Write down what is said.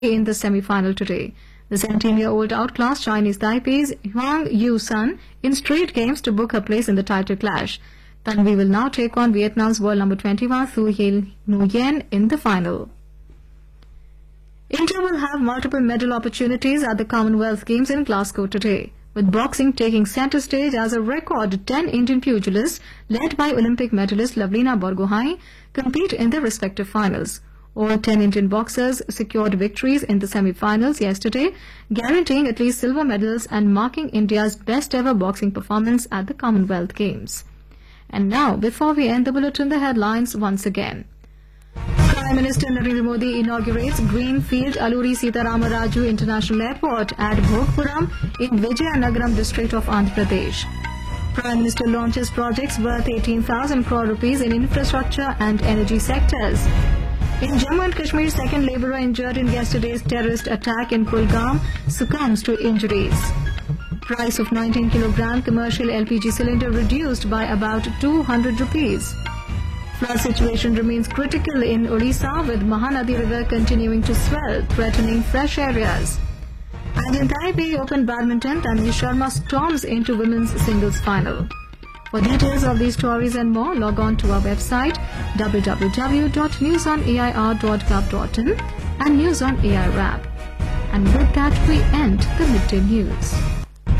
in the semi-final today. The 17-year-old outclassed Chinese Taipei's Huang Yu-sun in straight games to book her place in the title clash. Tanvi will now take on Vietnam's world number 21 Thu Hien Nguyen in the final. India will have multiple medal opportunities at the Commonwealth Games in Glasgow today, with boxing taking centre stage as a record 10 Indian pugilists led by Olympic medalist Lavlina Borgohain compete in their respective finals. All 10 Indian boxers secured victories in the semi-finals yesterday, guaranteeing at least silver medals and marking India's best ever boxing performance at the Commonwealth Games. And now, before we end the bulletin, the headlines once again. Prime Minister Narendra Modi inaugurates Greenfield Alluri Sitarama Raju International Airport at Bhogpuram in Vijayanagaram district of Andhra Pradesh. Prime Minister launches projects worth 18,000 crore rupees in infrastructure and energy sectors. In Jammu and Kashmir, second labourer injured in yesterday's terrorist attack in Kulgam succumbs to injuries. Price of 19 kg commercial LPG cylinder reduced by about 200 rupees. Flood situation remains critical in Odisha, with Mahanadi River continuing to swell, threatening fresh areas. And in Taipei Open Badminton, Tanvi Sharma storms into women's singles final. For details of these stories and more, log on to our website www.newsonair.gov.in and News on AI app. And with that, we end the midday news.